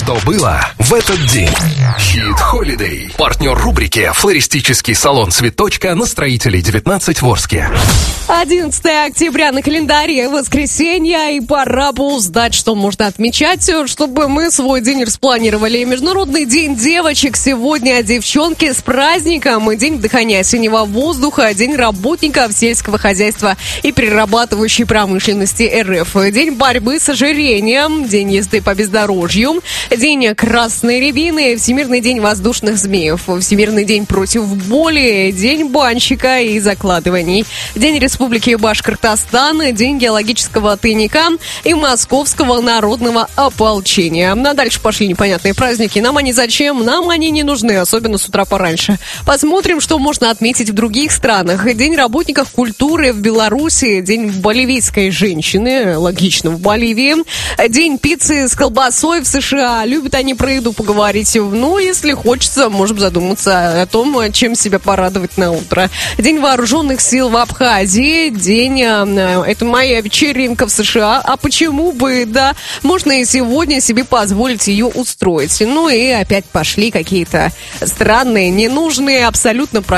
что было в этот день. Hit Holiday. Партнер рубрики «Флористический салон Цветочка» на Строителей 19 в Орске. 11 октября на календаре, воскресенье, и пора бы узнать, что можно отмечать, чтобы мы свой день распланировали. Международный день девочек сегодня, девчонки, с праздником. День вдыхания осеннего воздуха, день работников сельского хозяйства и перерабатывающей промышленности РФ. День борьбы с ожирением, день езды по бездорожью, день красной рябины, Всемирный день воздушных змеев, Всемирный день против боли, день банщика и закладываний, день Республики Башкортостан, день геологического тайника и Московского народного ополчения. А дальше пошли непонятные праздники. Нам они зачем? Нам они не нужны, особенно с утра пораньше. Посмотрим, что можно отметить в других странах. День работников культуры в Беларуси, день боливийской женщины, логично, в Боливии, день пиццы с колбасой в США. Любят они про еду поговорить. Ну, если хочется, можем задуматься о том, чем себя порадовать на утро. День вооруженных сил в Абхазии, день, это моя вечеринка в США. А почему бы, да, можно и сегодня себе позволить ее устроить. Ну и опять пошли какие-то странные, ненужные, абсолютно